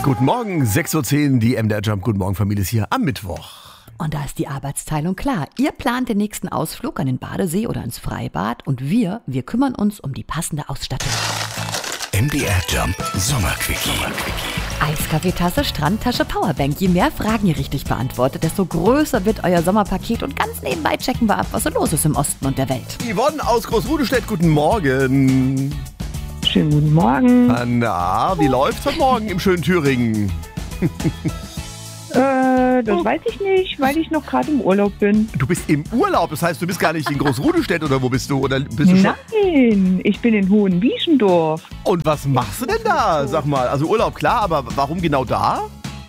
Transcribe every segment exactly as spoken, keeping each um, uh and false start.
Guten Morgen, sechs Uhr zehn, die M D R Jump. Guten Morgen, Familie ist hier am Mittwoch. Und da ist die Arbeitsteilung klar. Ihr plant den nächsten Ausflug an den Badesee oder ins Freibad und wir, wir kümmern uns um die passende Ausstattung. M D R Jump Sommerquickie. Eiskaffeetasse, Strandtasche, Powerbank. Je mehr Fragen ihr richtig beantwortet, desto größer wird euer Sommerpaket und ganz nebenbei checken wir ab, was so los ist im Osten und der Welt. Yvonne aus Großrudenstedt, guten Morgen. Schönen guten Morgen. Na, wie läuft's heute Morgen im schönen Thüringen? Äh, das weiß ich nicht, weil ich noch gerade im Urlaub bin. Du bist im Urlaub, das heißt, du bist gar nicht in Großrudenstedt oder wo bist du? Oder bist du schon? Nein, ich bin in Hohenwieschendorf. Und was machst du denn da? Sag mal, also Urlaub klar, aber warum genau da?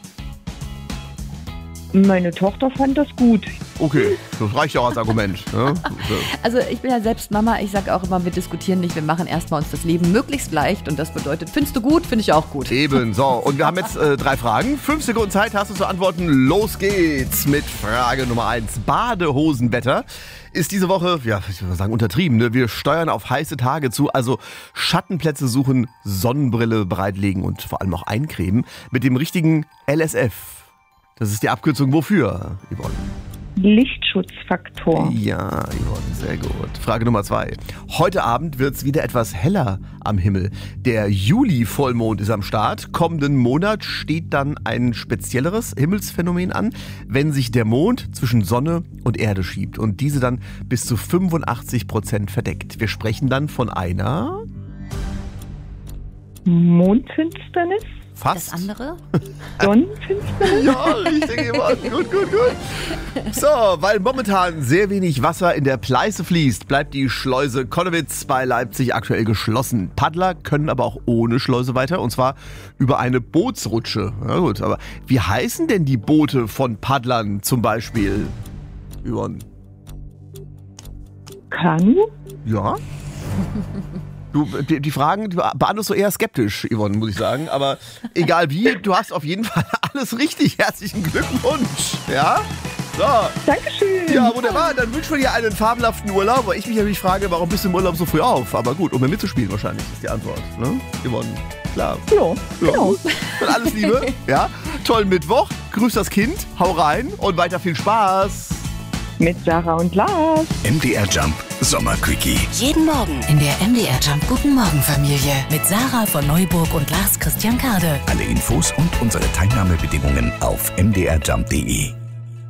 Meine Tochter fand das gut. Okay, das reicht ja auch als Argument. Ne? Also ich bin ja selbst Mama, ich sage auch immer, wir diskutieren nicht, wir machen erstmal uns das Leben möglichst leicht und das bedeutet, findest du gut, finde ich auch gut. Eben, so. Und wir haben jetzt äh, drei Fragen. Fünf Sekunden Zeit hast du zu antworten. Los geht's mit Frage Nummer eins. Badehosenwetter ist diese Woche, ja, ich würde sagen, untertrieben. Ne? Wir steuern auf heiße Tage zu, also Schattenplätze suchen, Sonnenbrille bereitlegen und vor allem auch eincremen mit dem richtigen L S F. Das ist die Abkürzung wofür, Yvonne? Lichtschutzfaktor. Ja, Yvonne, sehr gut. Frage Nummer zwei. Heute Abend wird es wieder etwas heller am Himmel. Der Juli-Vollmond ist am Start. Kommenden Monat steht dann ein spezielleres Himmelsphänomen an, wenn sich der Mond zwischen Sonne und Erde schiebt und diese dann bis zu fünfundachtzig Prozent verdeckt. Wir sprechen dann von einer... Mondfinsternis? Fast. Das andere? Sonnenfinsternis? Ja, richtig, Yvonne. Gut, gut, gut. So, weil momentan sehr wenig Wasser in der Pleiße fließt, bleibt die Schleuse Konnewitz bei Leipzig aktuell geschlossen. Paddler können aber auch ohne Schleuse weiter, und zwar über eine Bootsrutsche. Na gut, aber wie heißen denn die Boote von Paddlern zum Beispiel? Yvonne? Kanu? Ja? Du, die, die Fragen die beantwortest du eher skeptisch, Yvonne, muss ich sagen. Aber egal wie, du hast auf jeden Fall alles richtig. Herzlichen Glückwunsch. Ja? So. Dankeschön. Ja, wunderbar. Dann wünschen wir dir einen fabelhaften Urlaub. Weil ich mich natürlich frage, warum bist du im Urlaub so früh auf? Aber gut, um mir mitzuspielen wahrscheinlich ist die Antwort. Ne? Yvonne, klar. Ja, Ja. genau. Und alles Liebe. Ja? Tollen Mittwoch. Grüß das Kind. Hau rein und weiter viel Spaß. Mit Sarah und Lars. M D R Jump Sommerquickie. Jeden Morgen in der M D R Jump Guten Morgen Familie mit Sarah von Neuburg und Lars Christian Kade. Alle Infos und unsere Teilnahmebedingungen auf m d r jump punkt d e.